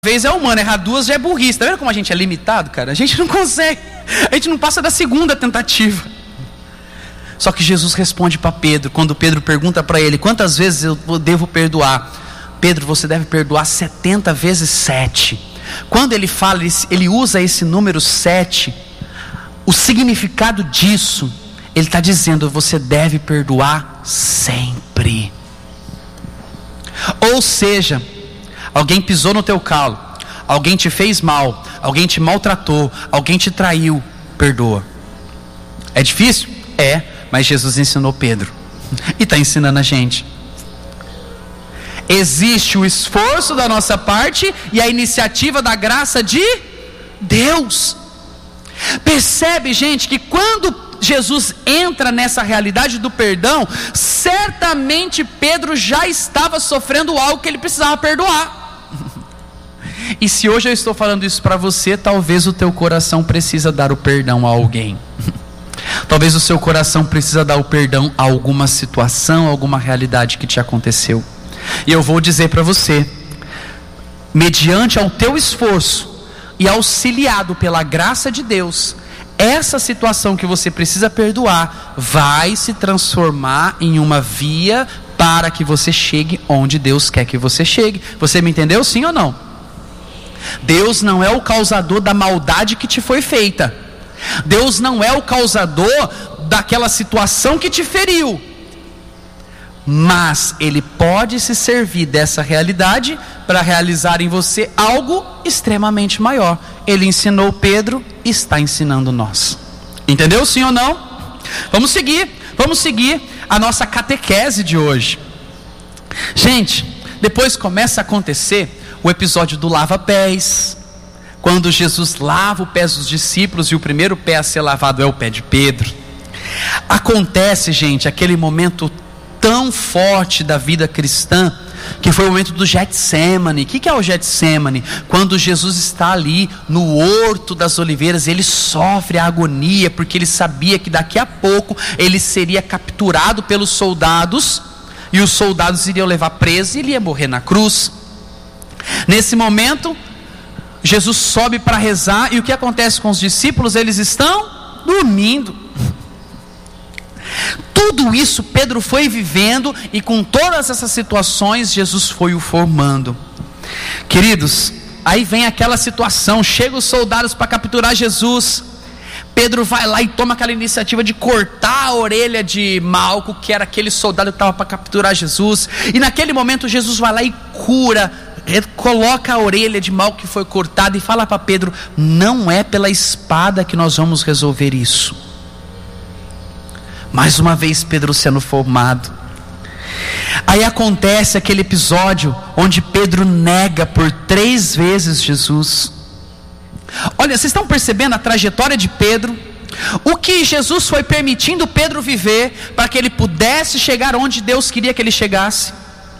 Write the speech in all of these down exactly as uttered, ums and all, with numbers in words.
vez é humano, errar duas já é burrice. Tá vendo como a gente é limitado, cara? A gente não consegue, a gente não passa da segunda tentativa. Só que Jesus responde para Pedro, quando Pedro pergunta para ele: quantas vezes eu devo perdoar? Pedro, você deve perdoar setenta vezes sete. Quando ele fala, ele usa esse número sete, o significado disso, ele está dizendo: você deve perdoar sempre. Ou seja, alguém pisou no teu calo, alguém te fez mal, alguém te maltratou, alguém te traiu, perdoa. É difícil? É, mas Jesus ensinou Pedro e está ensinando a gente. Existe o esforço da nossa parte e a iniciativa da graça de Deus. Percebe, gente, que quando Jesus entra nessa realidade do perdão, certamente Pedro já estava sofrendo algo que ele precisava perdoar. E se hoje eu estou falando isso para você, talvez o teu coração precisa dar o perdão a alguém. Talvez o seu coração precisa dar o perdão a alguma situação, alguma realidade que te aconteceu. E eu vou dizer para você, mediante ao teu esforço e auxiliado pela graça de Deus, essa situação que você precisa perdoar vai se transformar em uma via para que você chegue onde Deus quer que você chegue. Você me entendeu, sim ou não? Deus não é o causador da maldade que te foi feita. Deus não é o causador daquela situação que te feriu. Mas Ele pode se servir dessa realidade para realizar em você algo extremamente maior. Ele ensinou Pedro e está ensinando nós. Entendeu, sim ou não? Vamos seguir, vamos seguir a nossa catequese de hoje. Gente, depois começa a acontecer o episódio do lava-pés, quando Jesus lava o pé dos discípulos e o primeiro pé a ser lavado é o pé de Pedro. Acontece, gente, aquele momento tão forte da vida cristã, que foi o momento do Getsemane. O que é o Getsemane? Quando Jesus está ali no horto das oliveiras, ele sofre a agonia, porque ele sabia que daqui a pouco ele seria capturado pelos soldados, e os soldados iriam levar preso e ele ia morrer na cruz. Nesse momento, Jesus sobe para rezar, e o que acontece com os discípulos? Eles estão dormindo. Tudo isso Pedro foi vivendo, e com todas essas situações Jesus foi o formando. Queridos, aí vem aquela situação, chegam os soldados para capturar Jesus. Pedro vai lá e toma aquela iniciativa de cortar a orelha de Malco, que era aquele soldado que estava para capturar Jesus. E naquele momento Jesus vai lá e cura, coloca a orelha de Malco que foi cortada, e fala para Pedro: não é pela espada que nós vamos resolver isso. Mais uma vez Pedro sendo formado. Aí acontece aquele episódio onde Pedro nega por três vezes Jesus. Olha, vocês estão percebendo a trajetória de Pedro? O que Jesus foi permitindo Pedro viver para que ele pudesse chegar onde Deus queria que ele chegasse.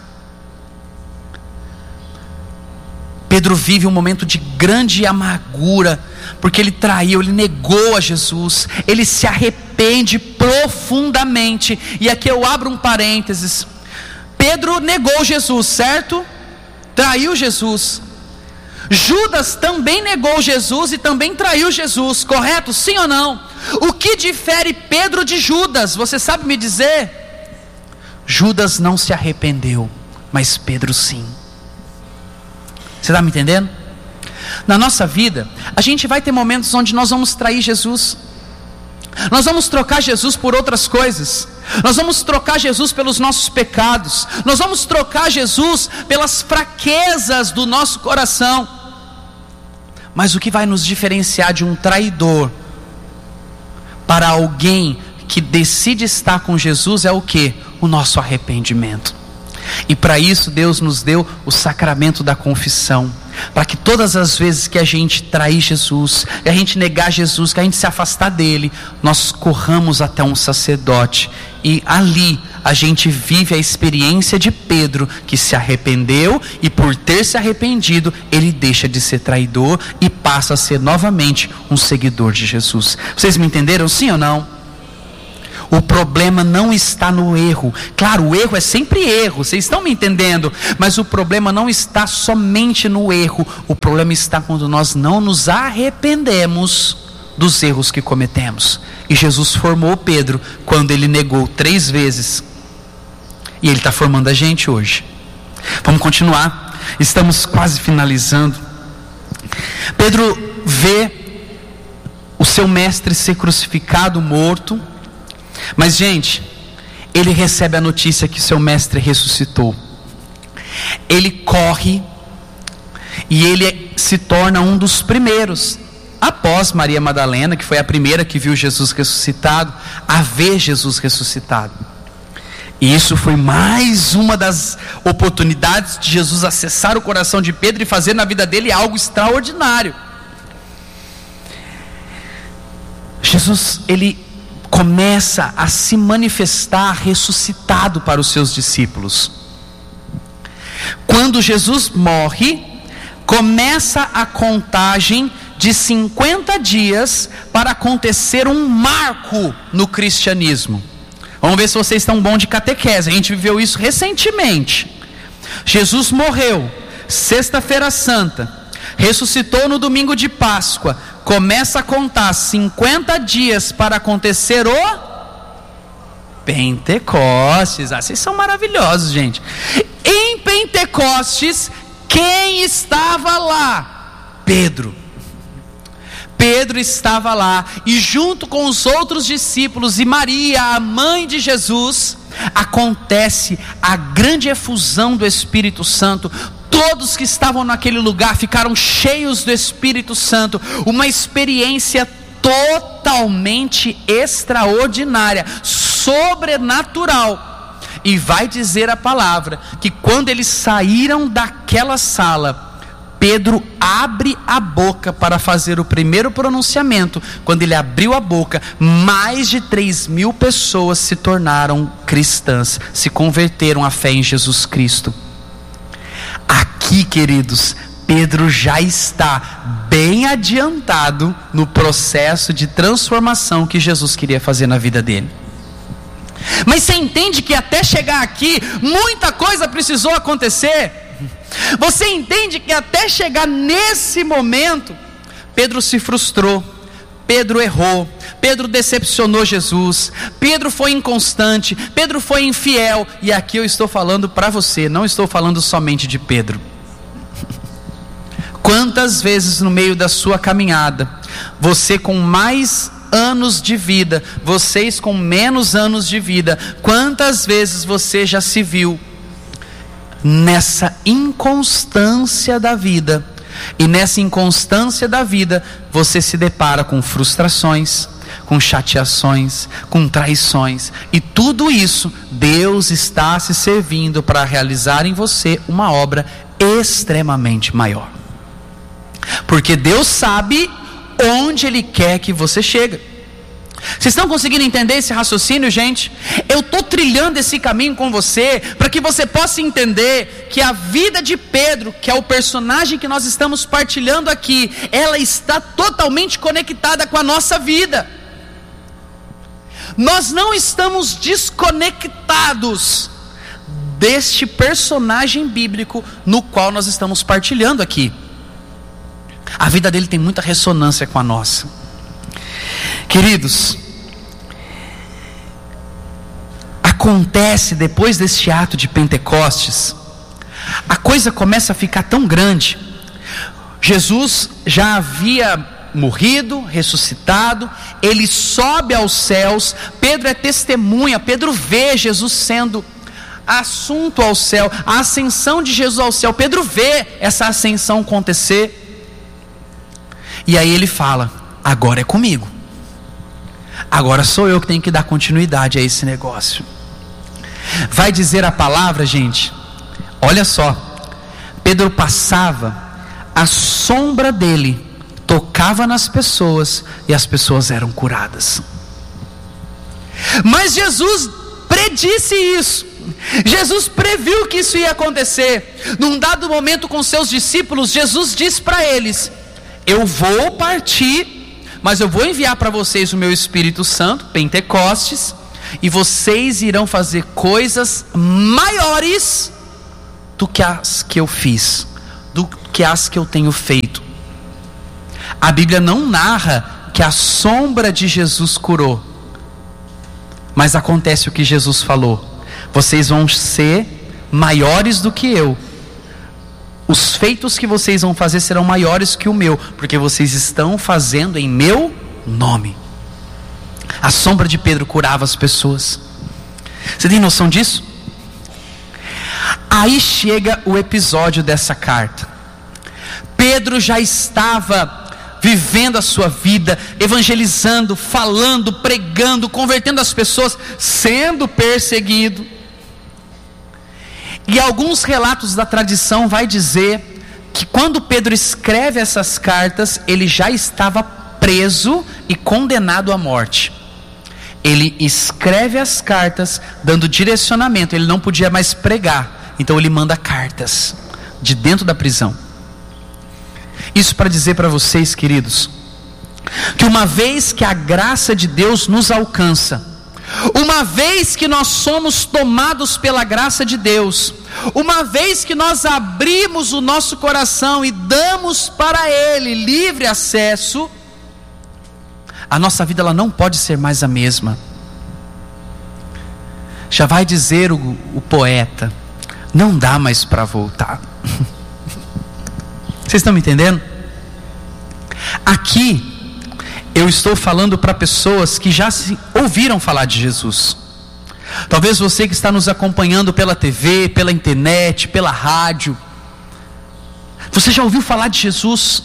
Pedro vive um momento de grande amargura, porque ele traiu, ele negou a Jesus, ele se arrepende profundamente. E aqui eu abro um parênteses: Pedro negou Jesus, certo? Traiu Jesus. Judas também negou Jesus e também traiu Jesus, correto? Sim ou não? O que difere Pedro de Judas? Você sabe me dizer? Judas não se arrependeu, mas Pedro sim. Você está me entendendo? Na nossa vida, a gente vai ter momentos onde nós vamos trair Jesus. Nós vamos trocar Jesus por outras coisas. Nós vamos trocar Jesus pelos nossos pecados. Nós vamos trocar Jesus pelas fraquezas do nosso coração. Mas o que vai nos diferenciar de um traidor para alguém que decide estar com Jesus é o quê? O nosso arrependimento. E para isso Deus nos deu o sacramento da confissão, para que todas as vezes que a gente trair Jesus, que a gente negar Jesus, que a gente se afastar dele, nós corramos até um sacerdote, e ali a gente vive a experiência de Pedro, que se arrependeu, e por ter se arrependido, ele deixa de ser traidor e passa a ser novamente um seguidor de Jesus. Vocês me entenderam, sim ou não? O problema não está no erro. Claro, o erro é sempre erro, vocês estão me entendendo? Mas o problema não está somente no erro. O problema está quando nós não nos arrependemos dos erros que cometemos. E Jesus formou Pedro quando ele negou três vezes. E ele está formando a gente hoje. Vamos continuar. Estamos quase finalizando. Pedro vê o seu mestre ser crucificado, morto. Mas, gente, ele recebe a notícia que seu mestre ressuscitou. Ele corre e ele se torna um dos primeiros, após Maria Madalena, que foi a primeira que viu Jesus ressuscitado, a ver Jesus ressuscitado. E isso foi mais uma das oportunidades de Jesus acessar o coração de Pedro e fazer na vida dele algo extraordinário. Jesus, ele começa a se manifestar ressuscitado para os seus discípulos. Quando Jesus morre, começa a contagem de cinquenta dias para acontecer um marco no cristianismo. Vamos ver se vocês estão bons de catequese. A gente viveu isso recentemente. Jesus morreu, sexta-feira santa, ressuscitou no domingo de Páscoa. Começa a contar cinquenta dias para acontecer o Pentecostes. Ah, vocês são maravilhosos, gente. Em Pentecostes, quem estava lá? Pedro. Pedro estava lá, e junto com os outros discípulos e Maria, a mãe de Jesus, acontece a grande efusão do Espírito Santo. Todos que estavam naquele lugar ficaram cheios do Espírito Santo, uma experiência totalmente extraordinária, sobrenatural. E vai dizer a palavra que quando eles saíram daquela sala, Pedro abre a boca para fazer o primeiro pronunciamento. Quando ele abriu a boca, mais de três mil pessoas se tornaram cristãs, se converteram à fé em Jesus Cristo. Aqui, queridos, Pedro já está bem adiantado no processo de transformação que Jesus queria fazer na vida dele. Mas você entende que até chegar aqui, muita coisa precisou acontecer? Você entende que até chegar nesse momento, Pedro se frustrou, Pedro errou, Pedro decepcionou Jesus, Pedro foi inconstante, Pedro foi infiel. E aqui eu estou falando para você, não estou falando somente de Pedro. Quantas vezes no meio da sua caminhada, você com mais anos de vida, vocês com menos anos de vida, quantas vezes você já se viu nessa inconstância da vida? E nessa inconstância da vida, você se depara com frustrações, com chateações, com traições. E tudo isso, Deus está se servindo para realizar em você uma obra extremamente maior. Porque Deus sabe onde Ele quer que você chegue. Vocês estão conseguindo entender esse raciocínio, gente? Eu estou trilhando esse caminho com você, para que você possa entender que a vida de Pedro, que é o personagem que nós estamos partilhando aqui, ela está totalmente conectada com a nossa vida. Nós não estamos desconectados deste personagem bíblico no qual nós estamos partilhando aqui. A vida dele tem muita ressonância com a nossa. Queridos, acontece depois deste ato de Pentecostes, a coisa começa a ficar tão grande. Jesus já havia morrido, ressuscitado, ele sobe aos céus, Pedro é testemunha, Pedro vê Jesus sendo assunto ao céu, a ascensão de Jesus ao céu, Pedro vê essa ascensão acontecer, e aí ele fala: agora é comigo, agora sou eu que tenho que dar continuidade a esse negócio. Vai dizer a palavra, gente, olha só, Pedro passava, a sombra dele tocava nas pessoas e as pessoas eram curadas. Mas Jesus predisse isso, Jesus previu que isso ia acontecer. Num dado momento com seus discípulos, Jesus diz para eles: eu vou partir, mas eu vou enviar para vocês o meu Espírito Santo, Pentecostes, e vocês irão fazer coisas maiores do que as que eu fiz, do que as que eu tenho feito. A Bíblia não narra que a sombra de Jesus curou, mas acontece o que Jesus falou: vocês vão ser maiores do que eu. Os feitos que vocês vão fazer serão maiores que o meu, porque vocês estão fazendo em meu nome. A sombra de Pedro curava as pessoas. Você tem noção disso? Aí chega o episódio dessa carta. Pedro já estava vivendo a sua vida, evangelizando, falando, pregando, convertendo as pessoas, sendo perseguido. E alguns relatos da tradição vai dizer que quando Pedro escreve essas cartas, ele já estava preso e condenado à morte. Ele escreve as cartas dando direcionamento, ele não podia mais pregar, então ele manda cartas de dentro da prisão. Isso para dizer para vocês, queridos, que uma vez que a graça de Deus nos alcança, uma vez que nós somos tomados pela graça de Deus, uma vez que nós abrimos o nosso coração e damos para Ele livre acesso, a nossa vida ela não pode ser mais a mesma. Já vai dizer o, o poeta: não dá mais para voltar. Vocês estão me entendendo? Aqui eu estou falando para pessoas que já se ouviram falar de Jesus. Talvez você que está nos acompanhando pela T V, pela internet, pela rádio, você já ouviu falar de Jesus.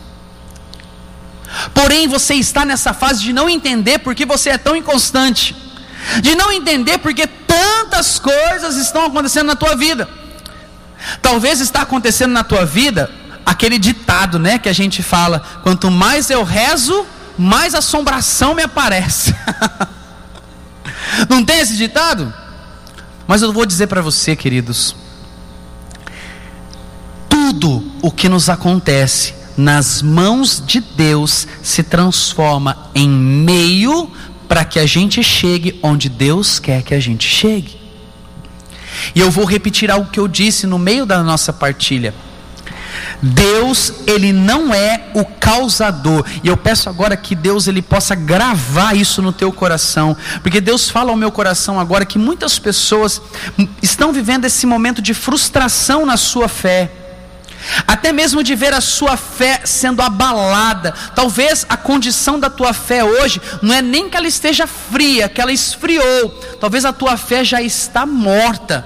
Porém você está nessa fase de não entender porque você é tão inconstante, de não entender porque tantas coisas estão acontecendo na tua vida. Talvez está acontecendo na tua vida aquele ditado, né, que a gente fala: quanto mais eu rezo, mais assombração me aparece. Não tem esse ditado? Mas eu vou dizer para você, queridos, tudo o que nos acontece nas mãos de Deus se transforma em meio para que a gente chegue onde Deus quer que a gente chegue. E eu vou repetir algo que eu disse no meio da nossa partilha. Deus, Ele não é o causador. E eu peço agora que Deus Ele possa gravar isso no teu coração, porque Deus fala ao meu coração agora que muitas pessoas estão vivendo esse momento de frustração na sua fé, até mesmo de ver a sua fé sendo abalada. Talvez a condição da tua fé hoje não é nem que ela esteja fria, que ela esfriou. Talvez a tua fé já está morta,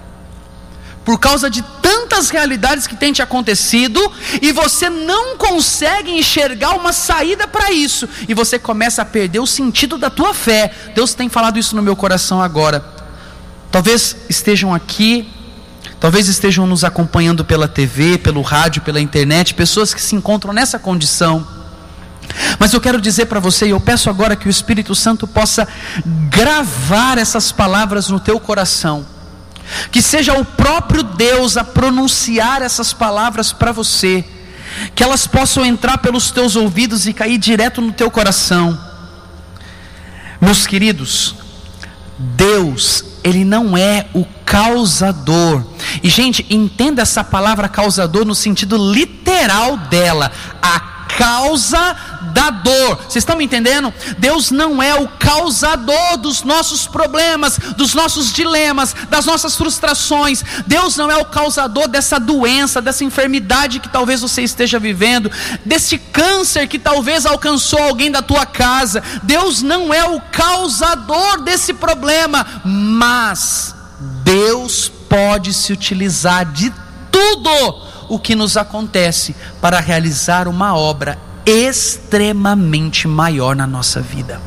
por causa de tantas realidades que têm te acontecido, e você não consegue enxergar uma saída para isso, e você começa a perder o sentido da tua fé. Deus tem falado isso no meu coração agora. Talvez estejam aqui, talvez estejam nos acompanhando pela T V, pelo rádio, pela internet, pessoas que se encontram nessa condição. Mas eu quero dizer para você, e eu peço agora que o Espírito Santo possa gravar essas palavras no teu coração, que seja o próprio Deus a pronunciar essas palavras para você, que elas possam entrar pelos teus ouvidos e cair direto no teu coração. Meus queridos, Deus, Ele não é o causador. E gente, entenda essa palavra causador no sentido literal dela, a causa da dor. Vocês estão me entendendo? Deus não é o causador dos nossos problemas, dos nossos dilemas, das nossas frustrações. Deus não é o causador dessa doença, dessa enfermidade que talvez você esteja vivendo, desse câncer que talvez alcançou alguém da tua casa. Deus não é o causador desse problema, mas Deus pode se utilizar de tudo o que nos acontece para realizar uma obra extremamente maior na nossa vida.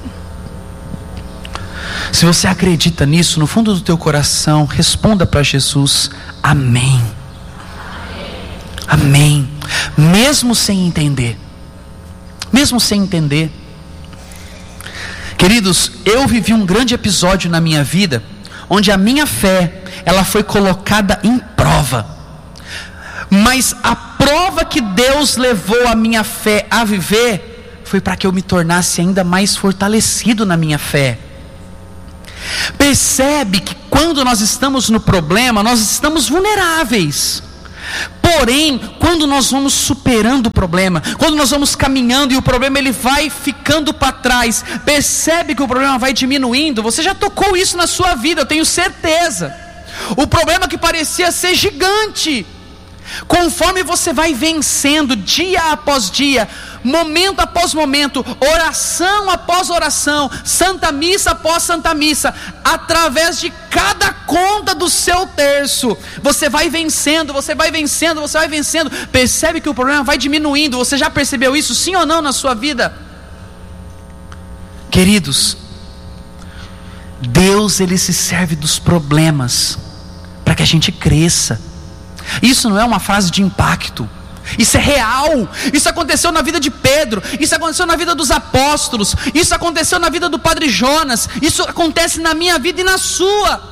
Se você acredita nisso, no fundo do teu coração, responda para Jesus: amém. Amém. Mesmo sem entender, mesmo sem entender. Queridos, eu vivi um grande episódio na minha vida, onde a minha fé, ela foi colocada em prova. Mas a prova que Deus levou a minha fé a viver foi para que eu me tornasse ainda mais fortalecido na minha fé. Percebe que quando nós estamos no problema, nós estamos vulneráveis. Porém, quando nós vamos superando o problema, quando nós vamos caminhando e o problema ele vai ficando para trás, percebe que o problema vai diminuindo. Você já tocou isso na sua vida, eu tenho certeza. O problema que parecia ser gigante, conforme você vai vencendo dia após dia, momento após momento, oração após oração, santa missa após santa missa, através de cada conta do seu terço, você vai vencendo, você vai vencendo, você vai vencendo. Percebe que o problema vai diminuindo. Você já percebeu isso, sim ou não, na sua vida? Queridos, Deus ele se serve dos problemas para que a gente cresça. Isso não é uma frase de impacto, isso é real. Isso aconteceu na vida de Pedro, isso aconteceu na vida dos apóstolos, isso aconteceu na vida do Padre Jonas, isso acontece na minha vida e na sua.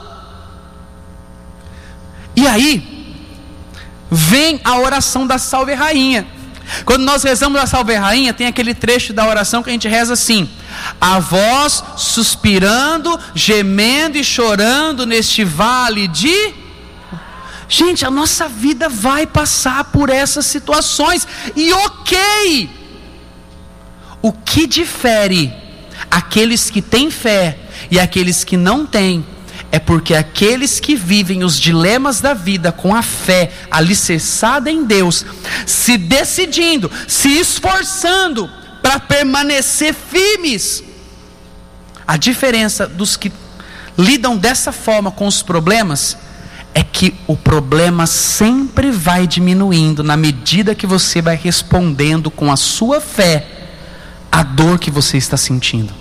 E aí vem a oração da Salve Rainha. Quando nós rezamos a Salve Rainha, tem aquele trecho da oração que a gente reza assim: a voz suspirando, gemendo e chorando neste vale de... Gente, a nossa vida vai passar por essas situações, e ok. O que difere aqueles que têm fé e aqueles que não têm, é porque aqueles que vivem os dilemas da vida com a fé alicerçada em Deus, se decidindo, se esforçando para permanecer firmes. A diferença dos que lidam dessa forma com os problemas é que o problema sempre vai diminuindo na medida que você vai respondendo com a sua fé a dor que você está sentindo.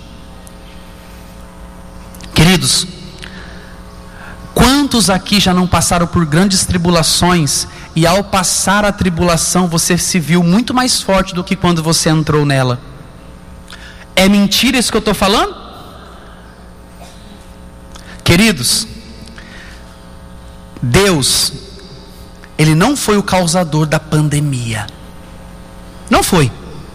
Queridos, quantos aqui já não passaram por grandes tribulações e ao passar a tribulação você se viu muito mais forte do que quando você entrou nela? É mentira isso que eu estou falando? Queridos, Deus, Ele não foi o causador da pandemia. Não foi.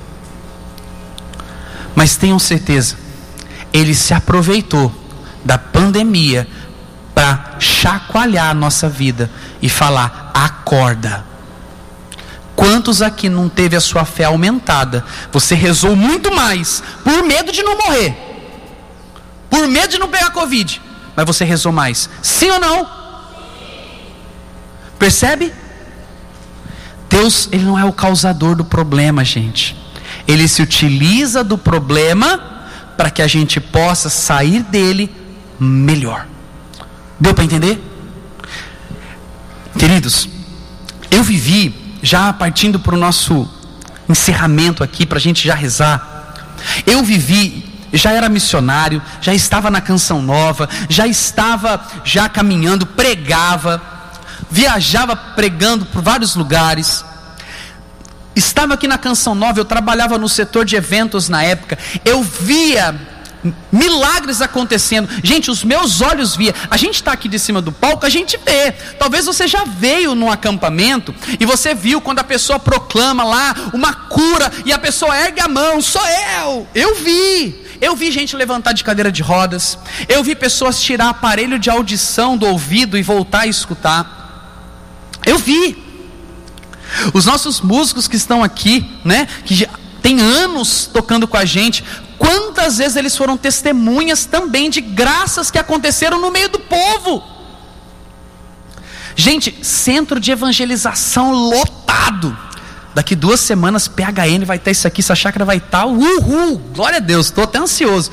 Mas tenham certeza, Ele se aproveitou da pandemia para chacoalhar a nossa vida e falar: acorda. Quantos aqui não teve a sua fé aumentada? Você rezou muito mais por medo de não morrer, por medo de não pegar Covid, mas você rezou mais. Sim ou não? Percebe? Deus, Ele não é o causador do problema, gente. Ele se utiliza do problema para que a gente possa sair dele melhor. Deu para entender? Queridos, eu vivi, já partindo para o nosso encerramento aqui, para a gente já rezar, eu vivi, já era missionário, já estava na Canção Nova, já estava já caminhando, pregava, viajava pregando por vários lugares, estava aqui na Canção Nova, eu trabalhava no setor de eventos na época, eu via milagres acontecendo, gente, os meus olhos via. A gente está aqui de cima do palco, a gente vê. Talvez você já veio num acampamento e você viu quando a pessoa proclama lá uma cura e a pessoa ergue a mão: sou eu. Eu vi. Eu vi gente levantar de cadeira de rodas, eu vi pessoas tirar aparelho de audição do ouvido e voltar a escutar. Eu vi. Os nossos músicos que estão aqui, né, que já tem anos tocando com a gente, quantas vezes eles foram testemunhas também de graças que aconteceram no meio do povo. Gente, centro de evangelização lotado. Daqui duas semanas P H N vai estar isso aqui, essa chácara vai estar, uhul, glória a Deus, estou até ansioso.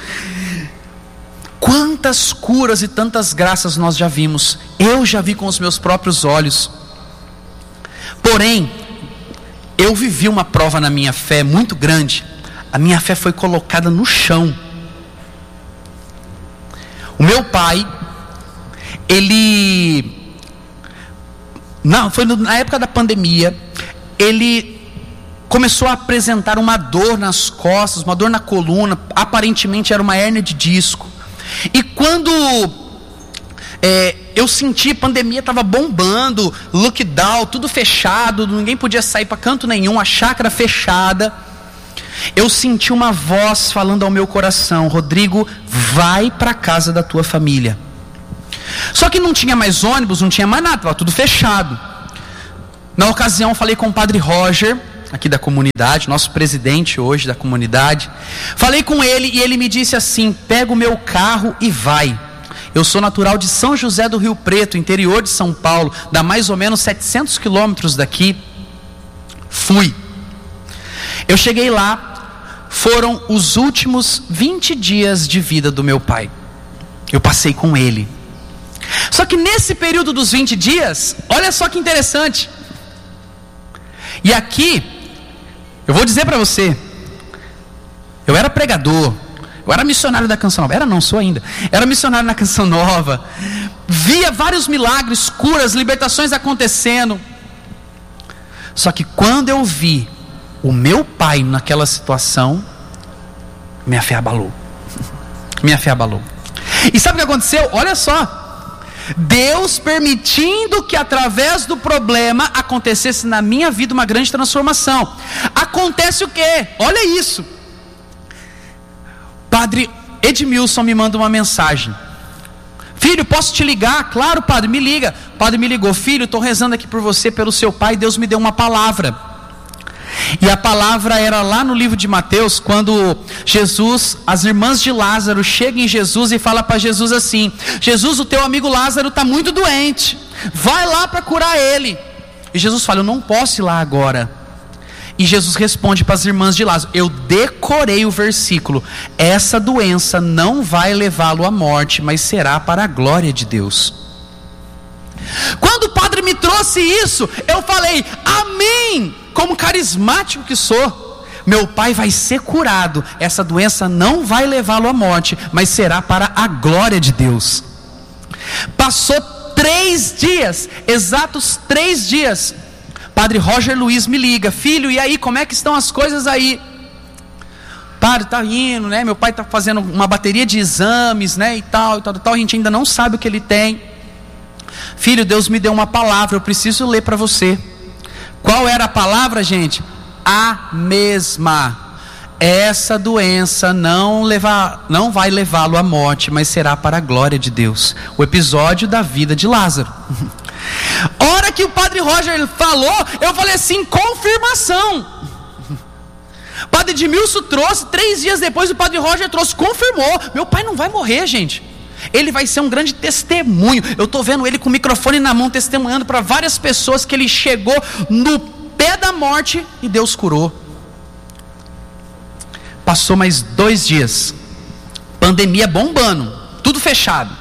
Quantas curas e tantas graças nós já vimos. Eu já vi com os meus próprios olhos. Porém, eu vivi uma prova na minha fé muito grande. A minha fé foi colocada no chão. O meu pai, ele, não, foi na época da pandemia, ele começou a apresentar uma dor nas costas, uma dor na coluna, aparentemente era uma hérnia de disco. E quando é, eu senti, a pandemia estava bombando, lockdown, tudo fechado, ninguém podia sair para canto nenhum, a chácara fechada. eu senti uma voz falando ao meu coração: Rodrigo, vai para a casa da tua família. Só que não tinha mais ônibus, não tinha mais nada, estava tudo fechado. Na ocasião eu falei com o padre Roger, aqui da comunidade, nosso presidente hoje da comunidade. Falei com ele e ele me disse assim: pega o meu carro e vai. Eu sou natural de São José do Rio Preto, interior de São Paulo, dá mais ou menos setecentos quilômetros daqui. Fui. Eu cheguei lá, foram os últimos vinte dias de vida do meu pai. Eu passei com ele. Só que nesse período dos vinte dias, olha só que interessante. E aqui, eu vou dizer para você, eu era pregador, eu era missionário da Canção Nova, era não, sou ainda, era missionário na Canção Nova, via vários milagres, curas, libertações acontecendo. Só que quando eu vi o meu pai naquela situação, minha fé abalou, minha fé abalou. E sabe o que aconteceu? Olha só, Deus permitindo que através do problema acontecesse na minha vida uma grande transformação. Acontece o quê? Olha isso. Padre Edmilson me manda uma mensagem: filho, posso te ligar? Claro, padre, me liga. O padre me ligou: filho, estou rezando aqui por você, pelo seu pai, Deus me deu uma palavra. E a palavra era lá no livro de Mateus, quando Jesus, as irmãs de Lázaro chegam em Jesus e falam para Jesus assim: Jesus, o teu amigo Lázaro está muito doente, vai lá para curar ele. E Jesus fala: eu não posso ir lá agora. E Jesus responde para as irmãs de Lázaro: eu decorei o versículo, essa doença não vai levá-lo à morte, mas será para a glória de Deus. Quando o padre me trouxe isso, eu falei: amém. Como carismático que sou, meu pai vai ser curado, essa doença não vai levá-lo à morte, mas será para a glória de Deus. Passou três dias, exatos três dias, padre Roger Luiz me liga: filho, e aí, como é que estão as coisas aí? Padre, tá indo, né? Meu pai está fazendo uma bateria de exames, né? E tal, e tal, e tal, a gente ainda não sabe o que ele tem. Filho, Deus me deu uma palavra, eu preciso ler para você. Qual era a palavra, gente? A mesma. Essa doença não, levar, não vai levá-lo à morte, mas será para a glória de Deus. O episódio da vida de Lázaro. Hora que o padre Roger falou, eu falei assim: confirmação. O padre Edmilson trouxe, três dias depois o padre Roger trouxe, confirmou. Meu pai não vai morrer, gente. Ele vai ser um grande testemunho. Eu estou vendo ele com o microfone na mão, testemunhando para várias pessoas que ele chegou no pé da morte e Deus curou. Passou mais dois dias, pandemia bombando, tudo fechado.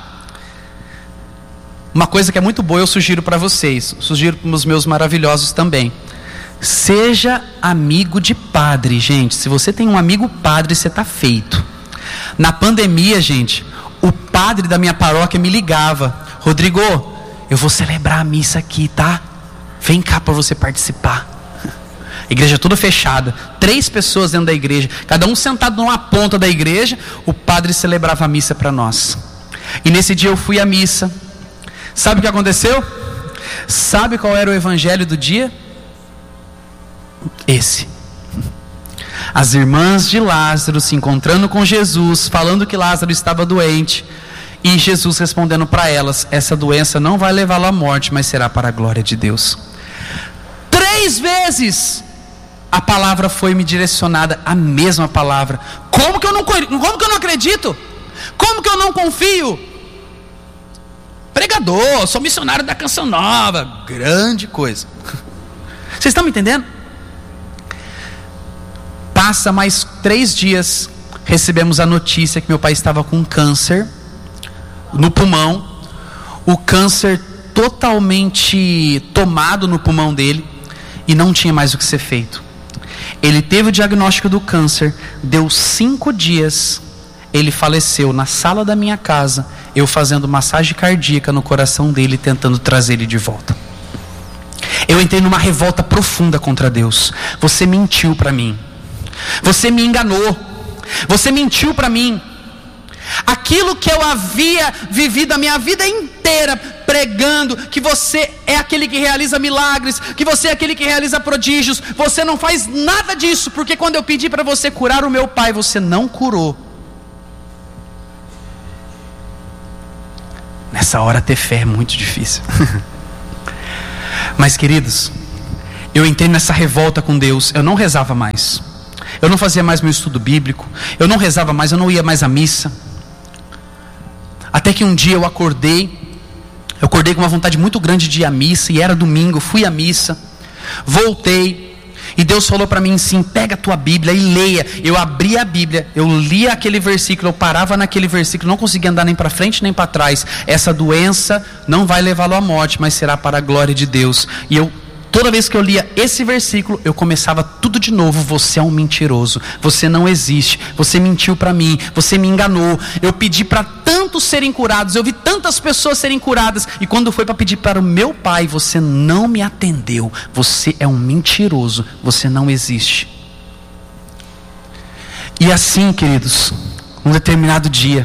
Uma coisa que é muito boa eu sugiro para vocês, sugiro para os meus maravilhosos também: seja amigo de padre, gente. Se você tem um amigo padre, você está feito. Na pandemia, gente, o padre da minha paróquia me ligava: Rodrigo, eu vou celebrar a missa aqui, tá? Vem cá para você participar. Igreja toda fechada, três pessoas dentro da igreja, cada um sentado numa ponta da igreja. O padre celebrava a missa para nós. E nesse dia eu fui à missa. Sabe o que aconteceu? Sabe qual era o evangelho do dia? Esse. As irmãs de Lázaro se encontrando com Jesus, falando que Lázaro estava doente, e Jesus respondendo para elas: essa doença não vai levá-lo à morte, mas será para a glória de Deus. Três vezes a palavra foi me direcionada, a mesma palavra. Como que eu não, como que eu não acredito? Como que eu não confio? Pregador, sou missionário da Canção Nova, grande coisa. Vocês estão me entendendo? Passa mais três dias, recebemos a notícia que meu pai estava com câncer no pulmão. O câncer totalmente tomado no pulmão dele e não tinha mais o que ser feito. Ele teve o diagnóstico do câncer, deu cinco dias, ele faleceu na sala da minha casa, eu fazendo massagem cardíaca no coração dele, tentando trazer ele de volta. Eu entrei numa revolta profunda contra Deus. Você mentiu para mim. Você me enganou. Você mentiu para mim. Aquilo que eu havia vivido a minha vida inteira, pregando que você é aquele que realiza milagres, que você é aquele que realiza prodígios. Você não faz nada disso, porque quando eu pedi para você curar o meu pai, você não curou. Nessa hora ter fé é muito difícil. Mas queridos, eu entrei nessa revolta com Deus. Eu não rezava mais, eu não fazia mais meu estudo bíblico, eu não rezava mais, eu não ia mais à missa. Até que um dia eu acordei, eu acordei com uma vontade muito grande de ir à missa, e era domingo, fui à missa, voltei, e Deus falou para mim assim: pega a tua Bíblia e leia. Eu abri a Bíblia, eu lia aquele versículo, eu parava naquele versículo, não conseguia andar nem para frente nem para trás. Essa doença não vai levá-lo à morte, mas será para a glória de Deus. E eu, toda vez que eu lia esse versículo, eu começava tudo de novo: você é um mentiroso, você não existe, você mentiu para mim, você me enganou. Eu pedi para tantos serem curados, eu vi tantas pessoas serem curadas, e quando foi para pedir para o meu pai, você não me atendeu. Você é um mentiroso, você não existe. E assim, queridos, um determinado dia,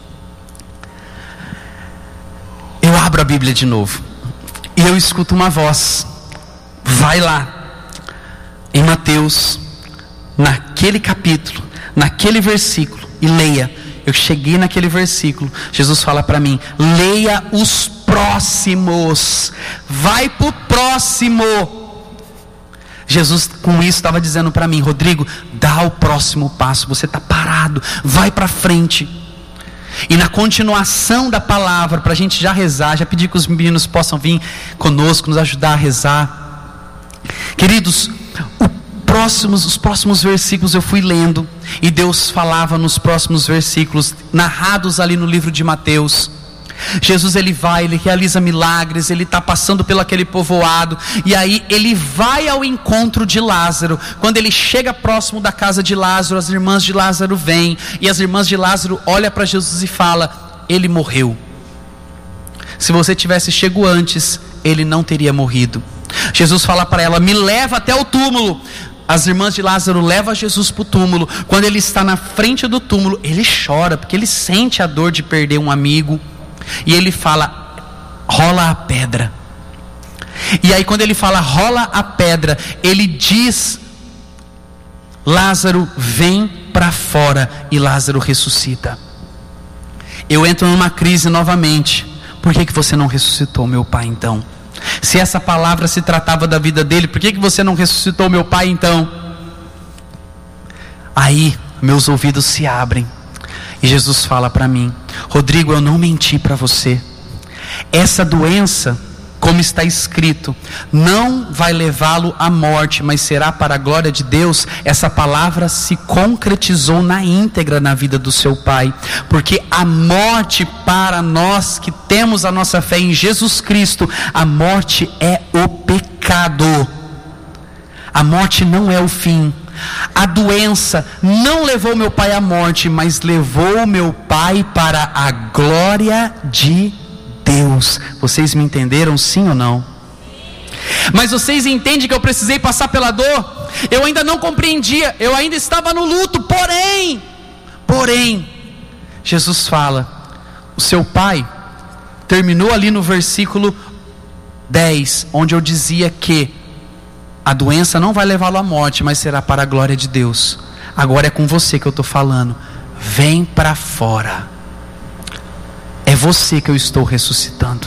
eu abro a Bíblia de novo, e eu escuto uma voz: vai lá em Mateus, naquele capítulo, naquele versículo, e leia. Eu cheguei naquele versículo, Jesus fala para mim: leia os próximos, vai para o próximo. Jesus com isso estava dizendo para mim: Rodrigo, dá o próximo passo, você está parado, vai para frente. E na continuação da palavra, para a gente já rezar, já pedir que os meninos possam vir conosco, nos ajudar a rezar. Queridos, o próximos, os próximos versículos eu fui lendo, e Deus falava nos próximos versículos, narrados ali no livro de Mateus. Jesus, ele vai, ele realiza milagres, ele está passando pelo aquele povoado, e aí ele vai ao encontro de Lázaro. Quando ele chega próximo da casa de Lázaro, as irmãs de Lázaro vêm, e as irmãs de Lázaro olham para Jesus e falam: ele morreu. Se você tivesse chego antes, ele não teria morrido. Jesus fala para ela: me leva até o túmulo. As irmãs de Lázaro levam Jesus para o túmulo. Quando ele está na frente do túmulo, ele chora, porque ele sente a dor de perder um amigo. E ele fala: rola a pedra. E aí quando ele fala rola a pedra, ele diz: Lázaro, vem para fora. E Lázaro ressuscita. Eu entro numa crise novamente. Por que que você não ressuscitou meu pai então? Se essa palavra se tratava da vida dele, por que que você não ressuscitou meu pai então? Aí meus ouvidos se abrem, e Jesus fala para mim: Rodrigo, eu não menti para você. Essa doença, como está escrito, não vai levá-lo à morte, mas será para a glória de Deus. Essa palavra se concretizou na íntegra na vida do seu pai, porque a morte, para nós que temos a nossa fé em Jesus Cristo, a morte é o pecado. A morte não é o fim. A doença não levou meu pai à morte, mas levou meu pai para a glória de Deus. Vocês me entenderam, sim ou não? Mas vocês entendem que eu precisei passar pela dor? Eu ainda não compreendia, eu ainda estava no luto. Porém, porém, Jesus fala: o seu pai, terminou ali no versículo dez, onde eu dizia que a doença não vai levá-lo à morte, mas será para a glória de Deus. Agora é com você que eu estou falando. Vem para fora. É você que eu estou ressuscitando.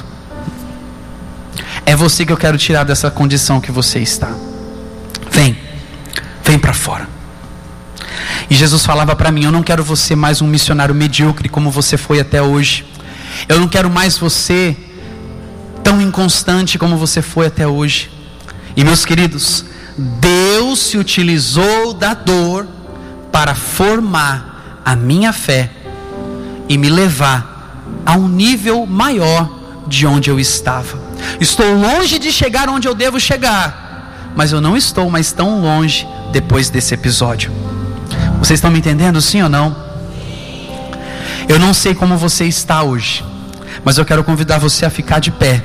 É você que eu quero tirar dessa condição que você está. Vem, vem para fora. E Jesus falava para mim: eu não quero você mais um missionário medíocre como você foi até hoje. Eu não quero mais você tão inconstante como você foi até hoje. E meus queridos, Deus se utilizou da dor para formar a minha fé e me levar a um nível maior de onde eu estava. Estou longe de chegar onde eu devo chegar, mas eu não estou mais tão longe depois desse episódio. Vocês estão me entendendo, sim ou não? Eu não sei como você está hoje, mas eu quero convidar você a ficar de pé.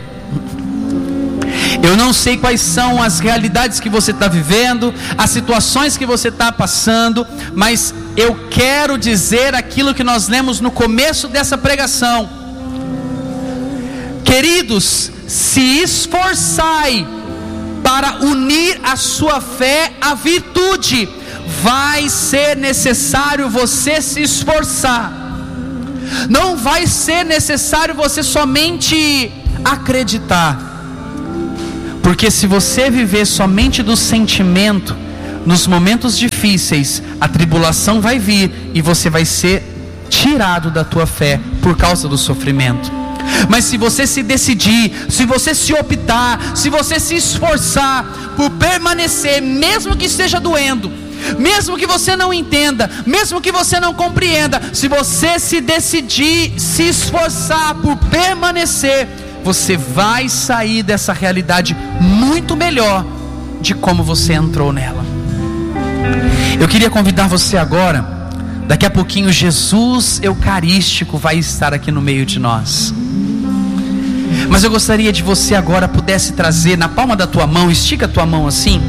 Eu não sei quais são as realidades que você está vivendo, as situações que você está passando, mas eu quero dizer aquilo que nós lemos no começo dessa pregação, Queridos, se esforçai para unir a sua fé à virtude. Vai ser necessário você se esforçar. Não vai ser necessário você somente acreditar, porque se você viver somente do sentimento, nos momentos difíceis, a tribulação vai vir e você vai ser tirado da tua fé por causa do sofrimento. Mas se você se decidir, se você se optar, se você se esforçar por permanecer, mesmo que esteja doendo, mesmo que você não entenda, mesmo que você não compreenda, se você se decidir, se esforçar por permanecer, você vai sair dessa realidade muito melhor de como você entrou nela. Eu queria convidar você agora, daqui a pouquinho Jesus Eucarístico vai estar aqui no meio de nós. Mas eu gostaria de você agora pudesse trazer na palma da tua mão, estica a tua mão assim.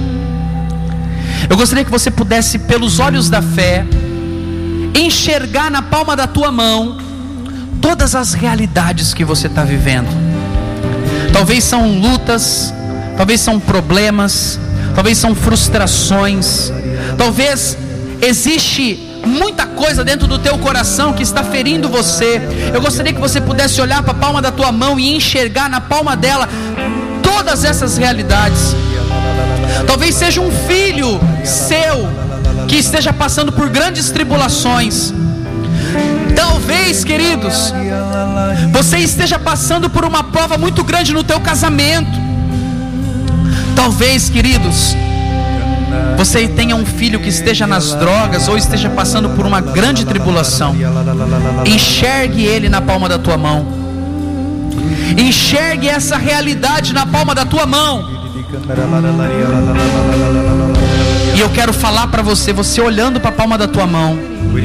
Eu gostaria que você pudesse, pelos olhos da fé, enxergar na palma da tua mão todas as realidades que você está vivendo. Talvez são lutas, talvez são problemas, talvez são frustrações, talvez existe muita coisa dentro do teu coração que está ferindo você. Eu gostaria que você pudesse olhar para a palma da tua mão e enxergar na palma dela todas essas realidades. Talvez seja um filho seu que esteja passando por grandes tribulações. Talvez, queridos, você esteja passando por uma prova muito grande no teu casamento. Talvez, queridos, você tenha um filho que esteja nas drogas ou esteja passando por uma grande tribulação. Enxergue ele na palma da tua mão. Enxergue essa realidade na palma da tua mão. E eu quero falar para você, você olhando para a palma da tua mão,